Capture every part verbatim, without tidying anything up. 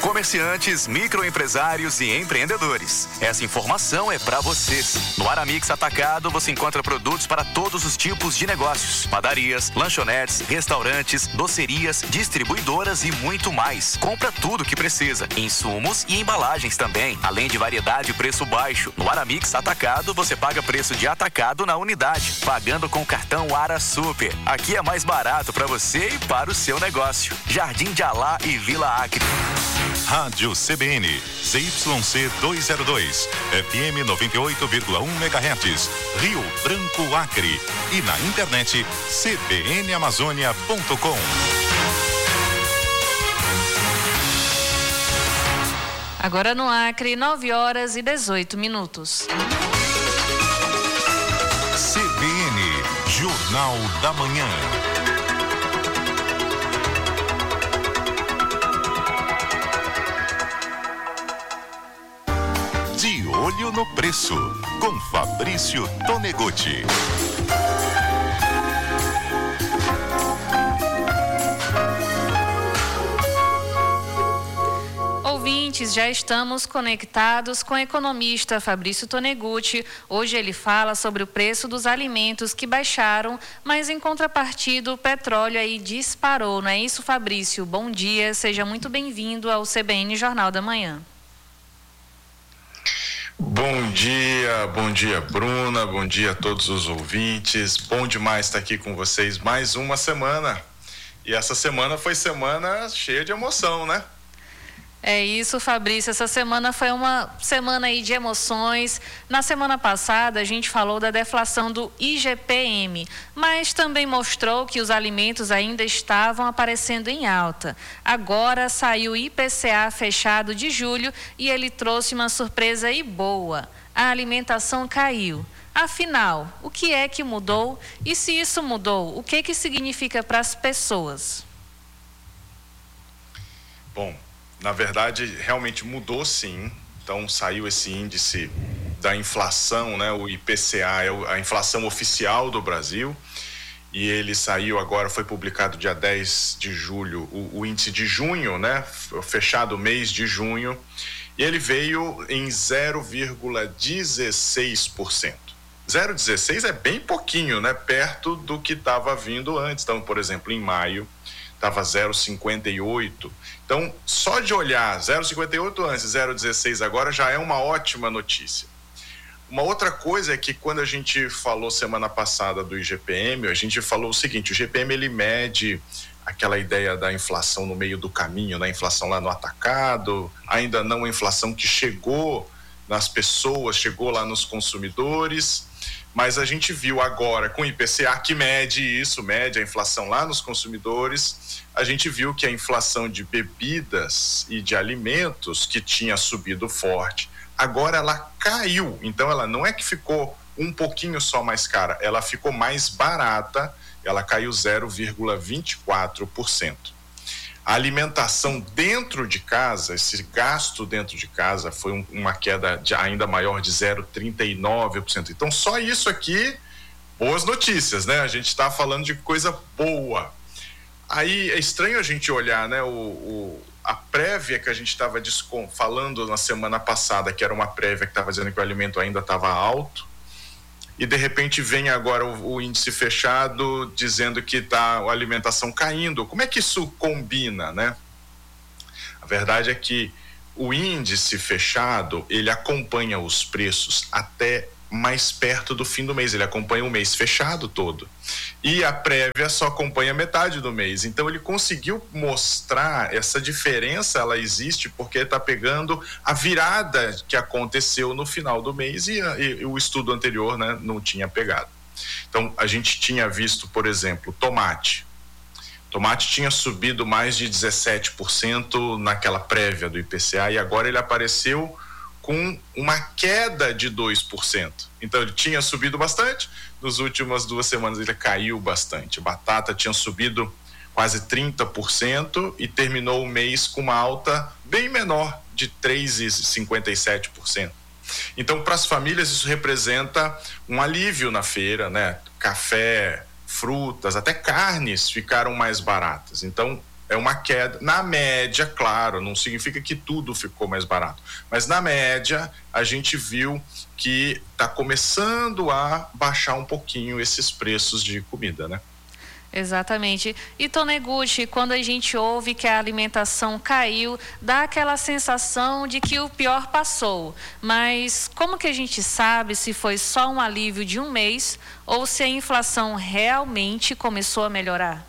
Comerciantes, microempresários e empreendedores. Essa informação é para vocês. No Aramix Atacado você encontra produtos para todos os tipos de negócios. Padarias, lanchonetes, restaurantes, docerias, distribuidoras e muito mais. Compra tudo que precisa. Insumos e embalagens também. Além de variedade e preço baixo. No Aramix Atacado você paga preço de atacado na unidade. Pagando com o cartão Ara Super. Aqui é mais barato para você e para o seu negócio. Jardim de Alá e Vila Acre. Rádio C B N, Z Y C duzentos e dois, F M noventa e oito vírgula um megahertz, Rio Branco, Acre. E na internet, c b n amazônia ponto com. Agora no Acre, nove horas e dezoito minutos. C B N, Jornal da Manhã. De olho no preço, com Fabrício Tonegutti. Ouvintes, já estamos conectados com o economista Fabrício Tonegutti. Hoje ele fala sobre o preço dos alimentos que baixaram, mas em contrapartida o petróleo aí disparou, não é isso, Fabrício? Bom dia, seja muito bem-vindo ao C B N Jornal da Manhã. Bom dia, bom dia Bruna, bom dia a todos os ouvintes, bom demais estar aqui com vocês mais uma semana, e essa semana foi semana cheia de emoção, né? É isso, Fabrício, essa semana foi uma semana aí de emoções. Na semana passada a gente falou da deflação do I G P M, mas também mostrou que os alimentos ainda estavam aparecendo em alta. Agora saiu o I P C A fechado de julho e ele trouxe uma surpresa e boa. A alimentação caiu. Afinal, o que é que mudou? E se isso mudou, o que que significa para as pessoas? Bom, na verdade, realmente mudou sim. Então, saiu esse índice da inflação, né? O I P C A é a inflação oficial do Brasil. E ele saiu agora, foi publicado dia dez de julho, o, o índice de junho, né? Fechado o mês de junho. E ele veio em zero vírgula dezesseis por cento. zero vírgula dezesseis é bem pouquinho, né? Perto do que estava vindo antes. Então, por exemplo, em maio, estava zero vírgula cinquenta e oito. Então, só de olhar zero vírgula cinquenta e oito antes e zero vírgula dezesseis agora já é uma ótima notícia. Uma outra coisa é que quando a gente falou semana passada do I G P M, a gente falou o seguinte: o I G P M ele mede aquela ideia da inflação no meio do caminho, né? Inflação lá no atacado, ainda não a inflação que chegou nas pessoas, chegou lá nos consumidores. Mas a gente viu agora com o I P C A, que mede isso, mede a inflação lá nos consumidores, a gente viu que a inflação de bebidas e de alimentos, que tinha subido forte, agora ela caiu. Então ela não é que ficou um pouquinho só mais cara, ela ficou mais barata, ela caiu zero vírgula vinte e quatro por cento. A alimentação dentro de casa, esse gasto dentro de casa, foi um, uma queda de ainda maior de zero vírgula trinta e nove por cento. Então, só isso aqui, boas notícias, né? A gente está falando de coisa boa. Aí é estranho a gente olhar, né? O, o, a prévia que a gente estava falando na semana passada, que era uma prévia que estava dizendo que o alimento ainda estava alto, e de repente vem agora o, o índice fechado dizendo que está a alimentação caindo. Como é que isso combina, né? A verdade é que o índice fechado, ele acompanha os preços até mais perto do fim do mês, ele acompanha o mês fechado todo. E a prévia só acompanha metade do mês. Então ele conseguiu mostrar essa diferença, ela existe porque está pegando a virada que aconteceu no final do mês e, e, e o estudo anterior, né, não tinha pegado. Então a gente tinha visto, por exemplo, tomate. Tomate tinha subido mais de dezessete por cento naquela prévia do I P C A e agora ele apareceu com uma queda de dois por cento. Então ele tinha subido bastante, nas últimas duas semanas ele caiu bastante. Batata tinha subido quase trinta por cento e terminou o mês com uma alta bem menor, de três vírgula cinquenta e sete por cento. Então, para as famílias isso representa um alívio na feira, né? Café, frutas, até carnes ficaram mais baratas. Então, é uma queda. Na média, claro, não significa que tudo ficou mais barato, mas na média a gente viu que está começando a baixar um pouquinho esses preços de comida, né? Exatamente. E Toneguchi, quando a gente ouve que a alimentação caiu, dá aquela sensação de que o pior passou. Mas como que a gente sabe se foi só um alívio de um mês ou se a inflação realmente começou a melhorar?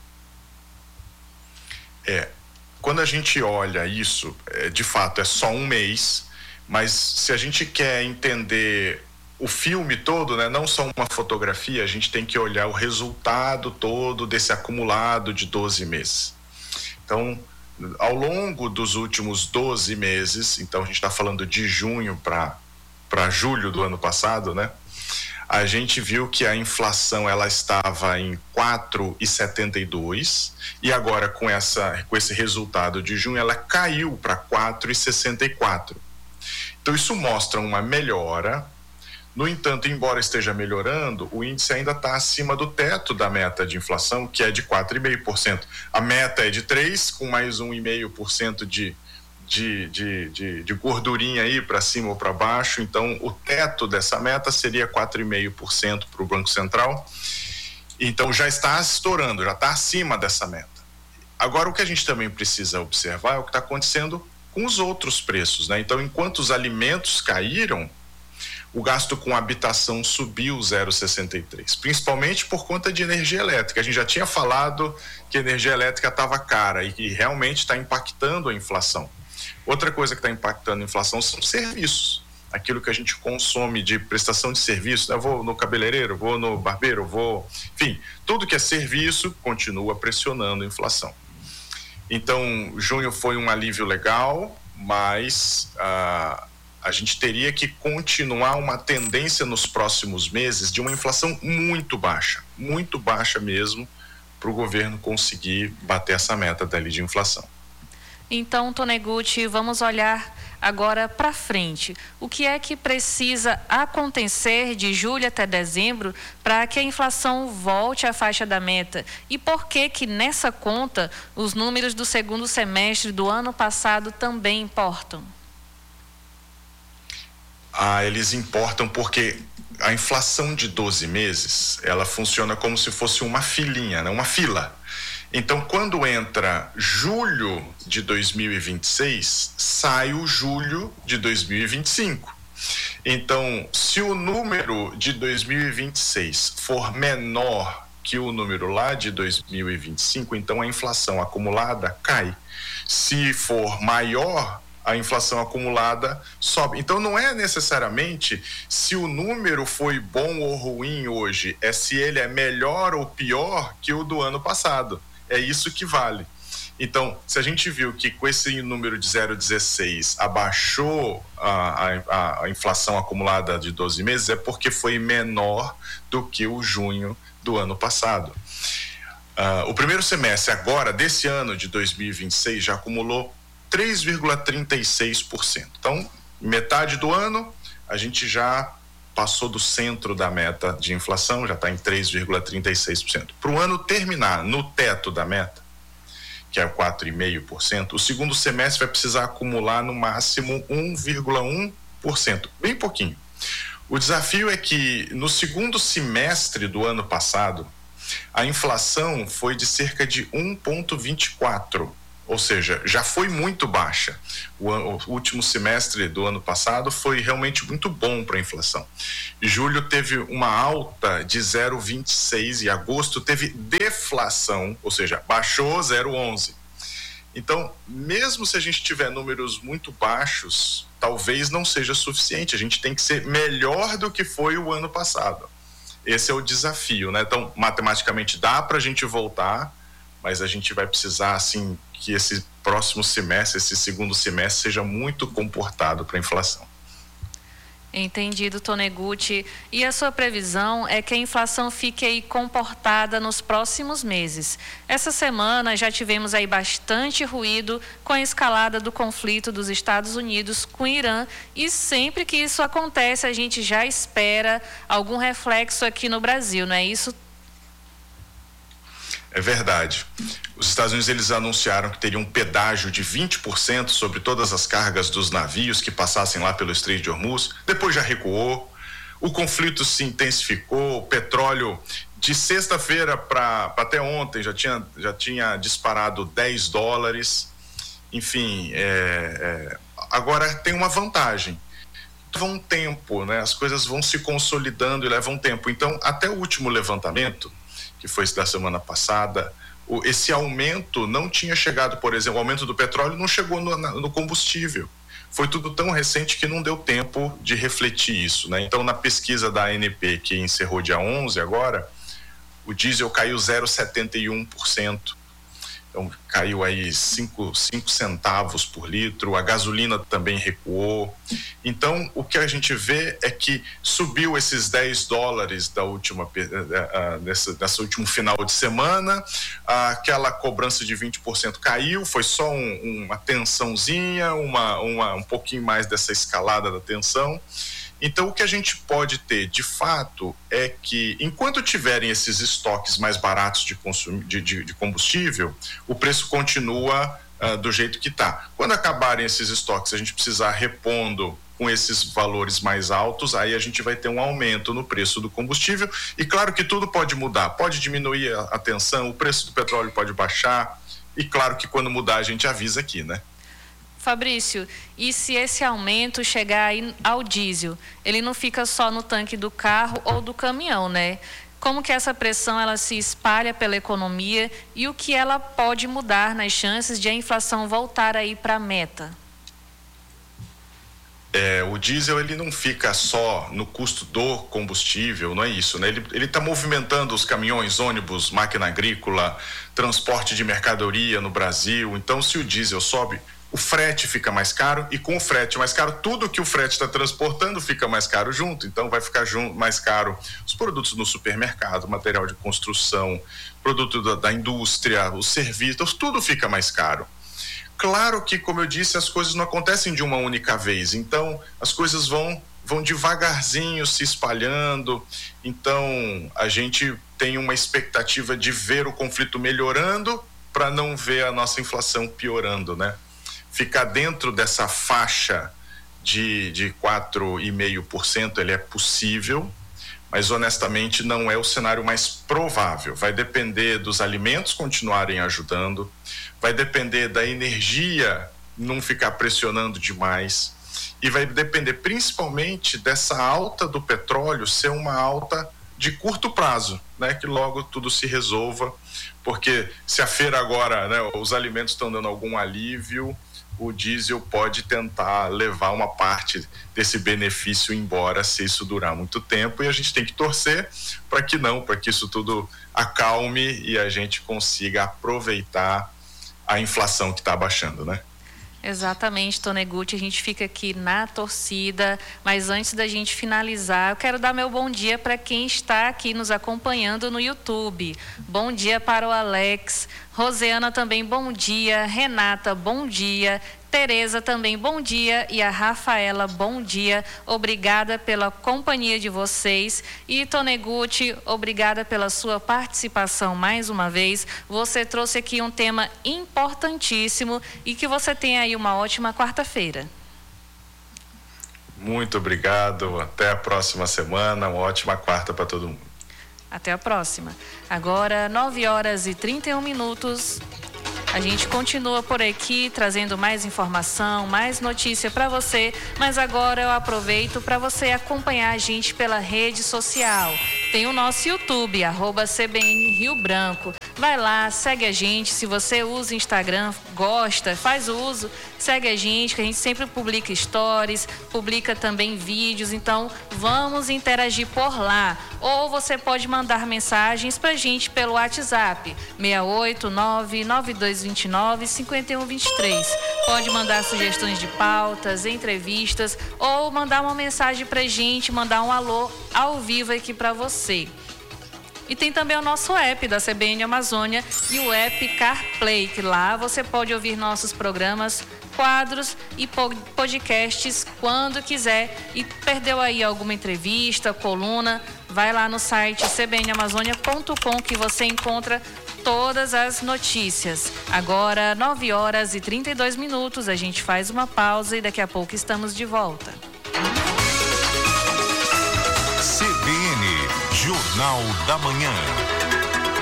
É, quando a gente olha isso, é, de fato é só um mês, mas se a gente quer entender o filme todo, né, não só uma fotografia, a gente tem que olhar o resultado todo desse acumulado de doze meses. Então, ao longo dos últimos doze meses, então a gente está falando de junho para para julho do ano passado, né? A gente viu que a inflação ela estava em quatro vírgula setenta e dois e agora com essa com esse resultado de junho ela caiu para quatro vírgula sessenta e quatro. Então isso mostra uma melhora. No entanto, embora esteja melhorando, o índice ainda está acima do teto da meta de inflação, que é de quatro vírgula cinco por cento. A meta é de três por cento, com mais um vírgula cinco por cento de, de, de, de, de gordurinha aí para cima ou para baixo. Então, o teto dessa meta seria quatro vírgula cinco por cento para o Banco Central. Então, já está estourando, já está acima dessa meta. Agora, o que a gente também precisa observar é o que está acontecendo com os outros preços, né? Então, enquanto os alimentos caíram, o gasto com habitação subiu zero vírgula sessenta e três, principalmente por conta de energia elétrica. A gente já tinha falado que a energia elétrica estava cara e que realmente está impactando a inflação. Outra coisa que está impactando a inflação são serviços, aquilo que a gente consome de prestação de serviço. Eu vou no cabeleireiro, vou no barbeiro, vou... Enfim, tudo que é serviço continua pressionando a inflação. Então, junho foi um alívio legal, mas... Ah, a gente teria que continuar uma tendência nos próximos meses de uma inflação muito baixa, muito baixa mesmo, para o governo conseguir bater essa meta dali de inflação. Então, Toneguchi, vamos olhar agora para frente. O que é que precisa acontecer de julho até dezembro para que a inflação volte à faixa da meta? E por que que nessa conta os números do segundo semestre do ano passado também importam? Ah, eles importam porque a inflação de doze meses, ela funciona como se fosse uma filinha, né? Uma fila. Então, quando entra julho de dois mil e vinte e seis, sai o julho de dois mil e vinte e cinco. Então, se o número de dois mil e vinte e seis for menor que o número lá de dois mil e vinte e cinco, então a inflação acumulada cai. Se for maior, a inflação acumulada sobe. Então, não é necessariamente se o número foi bom ou ruim hoje, é se ele é melhor ou pior que o do ano passado. É isso que vale. Então, se a gente viu que com esse número de zero vírgula dezesseis abaixou a, a, a inflação acumulada de doze meses, é porque foi menor do que o junho do ano passado. Uh, o primeiro semestre agora, desse ano de dois mil e vinte e seis, já acumulou três vírgula trinta e seis por cento. Então, metade do ano, a gente já passou do centro da meta de inflação, já está em três vírgula trinta e seis por cento. Para o ano terminar no teto da meta, que é quatro vírgula cinco por cento, o segundo semestre vai precisar acumular no máximo um vírgula um por cento, bem pouquinho. O desafio é que no segundo semestre do ano passado, a inflação foi de cerca de um vírgula vinte e quatro por cento. Ou seja, já foi muito baixa. O, o último semestre do ano passado foi realmente muito bom para a inflação. Julho teve uma alta de zero vírgula vinte e seis e agosto teve deflação, ou seja, baixou zero vírgula onze. Então, mesmo se a gente tiver números muito baixos, talvez não seja suficiente. A gente tem que ser melhor do que foi o ano passado. Esse é o desafio, né? Então, matematicamente dá para a gente voltar, mas a gente vai precisar, assim, que esse próximo semestre, esse segundo semestre, seja muito comportado para a inflação. Entendido, Toneguchi. E a sua previsão é que a inflação fique aí comportada nos próximos meses. Essa semana já tivemos aí bastante ruído com a escalada do conflito dos Estados Unidos com o Irã, e sempre que isso acontece a gente já espera algum reflexo aqui no Brasil, não é isso? É verdade. Os Estados Unidos, eles anunciaram que teriam um pedágio de vinte por cento sobre todas as cargas dos navios que passassem lá pelo Estreito de Hormuz. Depois já recuou. O conflito se intensificou. O petróleo, de sexta-feira para até ontem, já tinha, já tinha disparado dez dólares. Enfim, é, é, agora tem uma vantagem. Leva um tempo, né? As coisas vão se consolidando e levam tempo. Então, até o último levantamento, que foi esse da semana passada, o, esse aumento não tinha chegado, por exemplo, o aumento do petróleo não chegou no, na, no combustível. Foi tudo tão recente que não deu tempo de refletir isso, né? Então, na pesquisa da A N P, que encerrou dia onze agora, o diesel caiu zero vírgula setenta e um por cento. Então, caiu aí cinco centavos por litro, a gasolina também recuou. Então, o que a gente vê é que subiu esses dez dólares da última, nessa, nessa último final de semana, aquela cobrança de vinte por cento caiu, foi só um, uma tensãozinha, uma, uma, um pouquinho mais dessa escalada da tensão. Então, o que a gente pode ter, de fato, é que, enquanto tiverem esses estoques mais baratos de, consum... de, de, de combustível, o preço continua uh, do jeito que está. Quando acabarem esses estoques, a gente precisar repondo com esses valores mais altos, aí a gente vai ter um aumento no preço do combustível. E claro que tudo pode mudar, pode diminuir a, a tensão, o preço do petróleo pode baixar. E claro que quando mudar, a gente avisa aqui, né? Fabrício, e se esse aumento chegar aí ao diesel, ele não fica só no tanque do carro ou do caminhão, né? Como que essa pressão ela se espalha pela economia e o que ela pode mudar nas chances de a inflação voltar aí para a meta? É, o diesel ele não fica só no custo do combustível, não é isso, né? Ele ele está movimentando os caminhões, ônibus, máquina agrícola, transporte de mercadoria no Brasil. Então, se o diesel sobe, o frete fica mais caro, e com o frete mais caro, tudo que o frete está transportando fica mais caro junto. Então vai ficar junto, mais caro os produtos no supermercado, material de construção, produto da, da indústria, os serviços, tudo fica mais caro. Claro que, como eu disse, as coisas não acontecem de uma única vez, então as coisas vão, vão devagarzinho se espalhando. Então a gente tem uma expectativa de ver o conflito melhorando para não ver a nossa inflação piorando, né? Ficar dentro dessa faixa de, de quatro vírgula cinco por cento, ele é possível, mas honestamente não é o cenário mais provável. Vai depender dos alimentos continuarem ajudando, vai depender da energia não ficar pressionando demais, e vai depender principalmente dessa alta do petróleo ser uma alta de curto prazo, né? Que logo tudo se resolva, porque se a feira agora, né, os alimentos estão dando algum alívio, o diesel pode tentar levar uma parte desse benefício embora, se isso durar muito tempo, e a gente tem que torcer para que não, para que isso tudo acalme e a gente consiga aproveitar a inflação que está abaixando, né? Exatamente, Toneguchi, a gente fica aqui na torcida, mas antes da gente finalizar, eu quero dar meu bom dia para quem está aqui nos acompanhando no YouTube. Bom dia para o Alex, Rosiana também bom dia, Renata bom dia, Tereza também bom dia e a Rafaela bom dia. Obrigada pela companhia de vocês. E Toneguchi, obrigada pela sua participação mais uma vez. Você trouxe aqui um tema importantíssimo e que você tenha aí uma ótima quarta-feira. Muito obrigado. Até a próxima semana. Uma ótima quarta para todo mundo. Até a próxima. Agora, nove horas e trinta e um minutos. A gente continua por aqui trazendo mais informação, mais notícia para você, mas agora eu aproveito para você acompanhar a gente pela rede social. Tem o nosso YouTube, arroba C B N Rio Branco. Vai lá, segue a gente. Se você usa Instagram, gosta, faz uso, segue a gente, que a gente sempre publica stories, publica também vídeos. Então, vamos interagir por lá. Ou você pode mandar mensagens pra gente pelo WhatsApp, seis oito nove, nove dois dois nove, cinco um dois três. Pode mandar sugestões de pautas, entrevistas, ou mandar uma mensagem pra gente, mandar um alô ao vivo aqui pra você. E tem também o nosso app da C B N Amazônia e o app CarPlay, que lá você pode ouvir nossos programas, quadros e podcasts quando quiser. E perdeu aí alguma entrevista, coluna, vai lá no site c b n amazônia ponto com que você encontra todas as notícias. Agora, nove horas e trinta e dois minutos, a gente faz uma pausa e daqui a pouco estamos de volta. C B N, Jornal da Manhã.